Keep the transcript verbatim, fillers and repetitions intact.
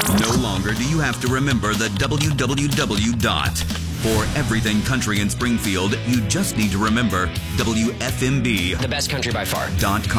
No longer do you have to remember the W W W dot. For everything country in Springfield, you just need to remember W F M B. The best country by far. Dot com.